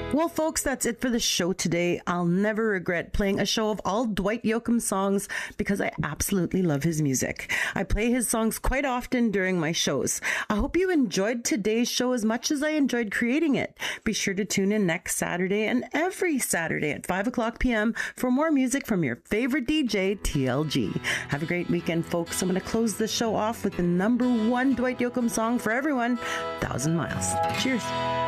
Well, folks, that's it for the show today. I'll never regret playing a show of all Dwight Yoakam songs because I absolutely love his music. I play his songs quite often during my shows. I hope you enjoyed today's show as much as I enjoyed creating it. Be sure to tune in next Saturday and every Saturday at 5 o'clock p.m. for more music from your favorite DJ, TLG. Have a great weekend, folks. I'm going to close the show off with the #1 Dwight Yoakam song for everyone, 1,000 Miles. Cheers.